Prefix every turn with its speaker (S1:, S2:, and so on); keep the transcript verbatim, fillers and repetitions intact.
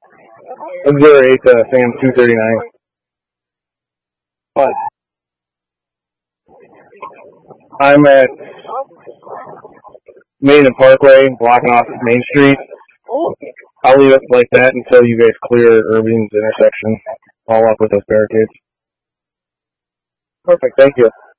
S1: zero eight, uh, Sam two thirty-nine.
S2: What?
S1: I'm at Main and Parkway, blocking off Main Street. I'll leave it like that until you guys clear Irving's intersection. All up with those barricades.
S2: Perfect.
S1: Thank you.